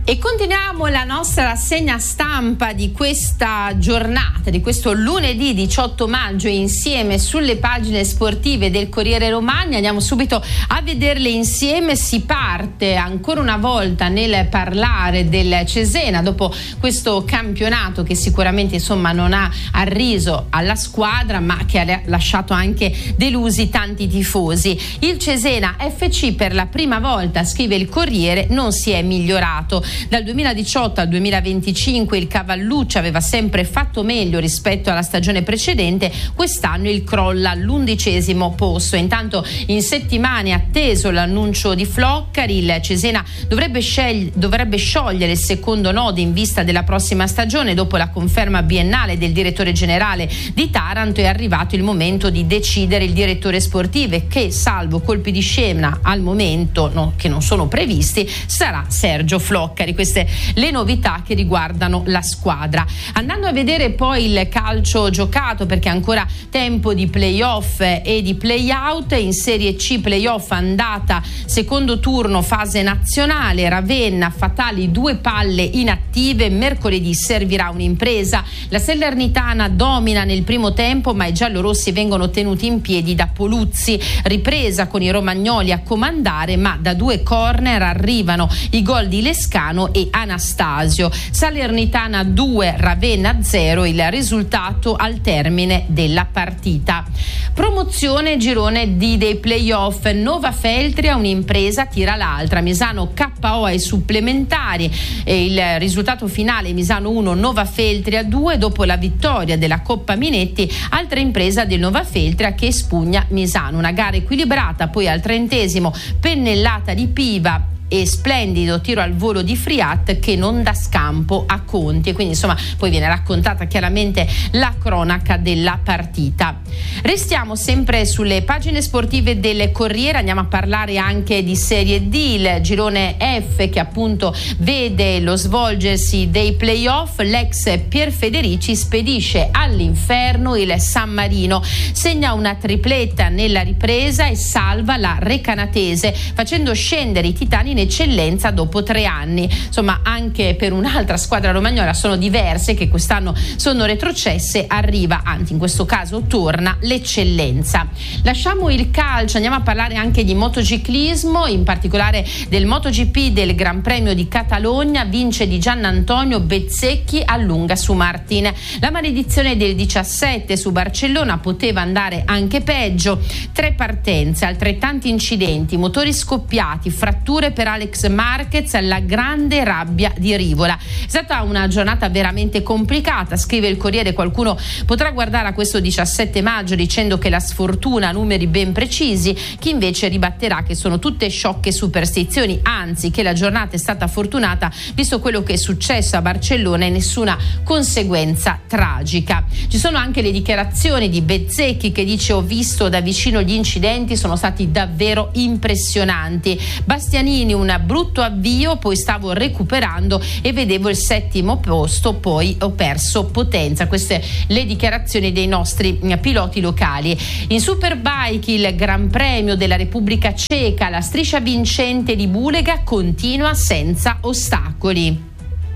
E continuiamo la nostra rassegna stampa di questa giornata, di questo lunedì 18 maggio, insieme sulle pagine sportive del Corriere Romagna. Andiamo subito a vederle insieme. Si parte ancora una volta nel parlare del Cesena dopo questo campionato che sicuramente non ha arriso alla squadra, ma che ha lasciato anche delusi tanti tifosi. Il Cesena FC per la prima volta, scrive il Corriere, non si è migliorato. Dal 2018 al 2025 il Cavalluccia aveva sempre fatto meglio rispetto alla stagione precedente, quest'anno il crolla all'11° posto. Intanto in settimane è atteso l'annuncio di Floccari, il Cesena dovrebbe sciogliere il secondo nodo in vista della prossima stagione. Dopo la conferma biennale del direttore generale di Taranto è arrivato il momento di decidere il direttore sportivo, che salvo colpi di scena al momento che non sono previsti sarà Sergio Floccari. Queste le novità che riguardano la squadra. Andando a vedere poi il calcio giocato, perché è ancora tempo di playoff e di playout. In Serie C playoff andata secondo turno fase nazionale, Ravenna fatali 2 palle inattive, mercoledì servirà un'impresa. La Salernitana domina nel primo tempo, ma i giallorossi vengono tenuti in piedi da Poluzzi. Ripresa con i romagnoli a comandare, ma da 2 corner arrivano i gol di Lescano e Anastasio. Salernitana 2, Ravenna 0, il risultato al termine della partita. Promozione girone D dei playoff, Nova Feltria un'impresa tira l'altra, Misano KO ai supplementari e il risultato finale Misano 1, Nova Feltria 2. Dopo la vittoria della Coppa Minetti, altra impresa del Nova Feltria che espugna Misano. Una gara equilibrata, poi al 30° pennellata di Piva e splendido tiro al volo di Friat che non dà scampo a Conti, e quindi poi viene raccontata chiaramente la cronaca della partita. Restiamo sempre sulle pagine sportive del Corriere, andiamo a parlare anche di Serie D, il girone F che appunto vede lo svolgersi dei playoff. L'ex Pier Federici spedisce all'inferno il San Marino, segna una tripletta nella ripresa e salva la Recanatese facendo scendere i titani in eccellenza dopo 3 anni. Anche per un'altra squadra romagnola sono diverse che quest'anno sono retrocesse, arriva, anzi in questo caso torna l'eccellenza. Lasciamo il calcio, andiamo a parlare anche di motociclismo, in particolare del MotoGP del Gran Premio di Catalogna. Vince di Giannantonio, Bezzecchi allunga su Martin. La maledizione del 17 su Barcellona poteva andare anche peggio. 3 partenze, altrettanti incidenti, motori scoppiati, fratture per Alex Marquez, la grande rabbia di Rivola. È stata una giornata veramente complicata, scrive il Corriere. Qualcuno potrà guardare a questo 17 maggio dicendo che la sfortuna ha numeri ben precisi, chi invece ribatterà che sono tutte sciocche superstizioni, anzi che la giornata è stata fortunata visto quello che è successo a Barcellona e nessuna conseguenza tragica. Ci sono anche le dichiarazioni di Bezzecchi che dice: ho visto da vicino gli incidenti, sono stati davvero impressionanti. Bastianini un brutto avvio, poi stavo recuperando e vedevo il 7° posto, poi ho perso potenza. Queste le dichiarazioni dei nostri piloti locali. In Superbike il Gran Premio della Repubblica Ceca, la striscia vincente di Bulega continua senza ostacoli.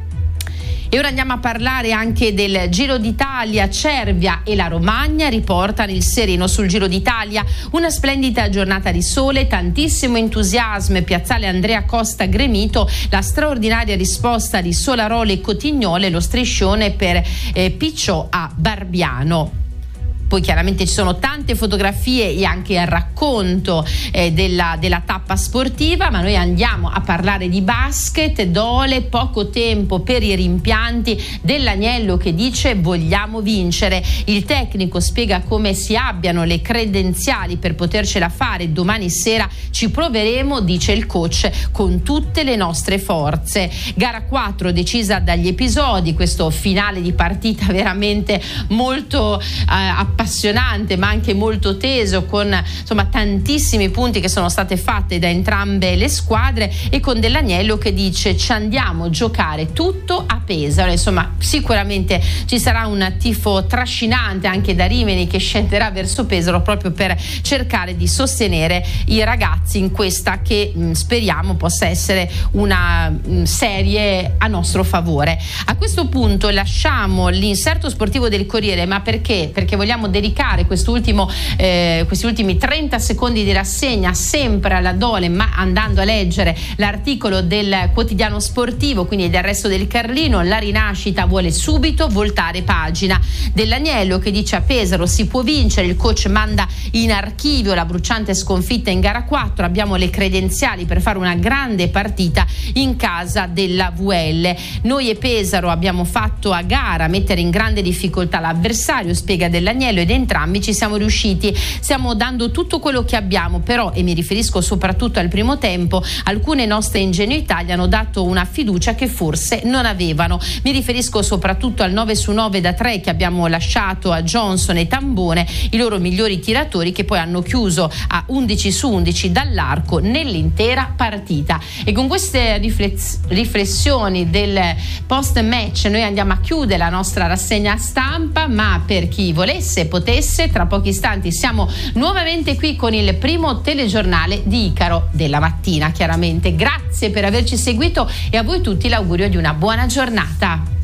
E ora andiamo a parlare anche del Giro d'Italia. Cervia e la Romagna riportano il sereno sul Giro d'Italia. Una splendida giornata di sole, tantissimo entusiasmo, piazzale Andrea Costa gremito, la straordinaria risposta di Solarole e Cotignole, lo striscione per Picciò a Barbiano. Poi chiaramente ci sono tante fotografie e anche il racconto della tappa sportiva, ma noi andiamo a parlare di basket. Dole, poco tempo per i rimpianti dell'Agnello che dice vogliamo vincere. Il tecnico spiega come si abbiano le credenziali per potercela fare. Domani sera ci proveremo, dice il coach, con tutte le nostre forze. Gara 4 decisa dagli episodi, questo finale di partita veramente molto appassionante ma anche molto teso, con insomma tantissimi punti che sono state fatte da entrambe le squadre, e con Dell'Agnello che dice: ci andiamo a giocare tutto a Pesaro. Insomma, sicuramente ci sarà un tifo trascinante anche da Rimini che scenderà verso Pesaro proprio per cercare di sostenere i ragazzi in questa che speriamo possa essere una serie a nostro favore. A questo punto lasciamo l'inserto sportivo del Corriere, ma perché? Perché vogliamo dedicare questi ultimi 30 secondi di rassegna sempre alla Dole, ma andando a leggere l'articolo del quotidiano sportivo, quindi del Resto del Carlino. La Rinascita vuole subito voltare pagina. Dell'Agnello che dice: a Pesaro si può vincere, il coach manda in archivio la bruciante sconfitta in gara 4, abbiamo le credenziali per fare una grande partita in casa della VL. Noi e Pesaro abbiamo fatto a gara mettere in grande difficoltà l'avversario, spiega Dell'Agnello, ed entrambi ci siamo riusciti, stiamo dando tutto quello che abbiamo, però, e mi riferisco soprattutto al primo tempo, alcune nostre ingenuità gli hanno dato una fiducia che forse non avevano. Mi riferisco soprattutto al 9 su 9 da 3 che abbiamo lasciato a Johnson e Tambone, i loro migliori tiratori, che poi hanno chiuso a 11 su 11 dall'arco nell'intera partita. E con queste riflessioni del post match noi andiamo a chiudere la nostra rassegna stampa, ma per chi volesse, potesse, tra pochi istanti siamo nuovamente qui con il primo telegiornale di Icaro della mattina. Chiaramente grazie per averci seguito e a voi tutti l'augurio di una buona giornata.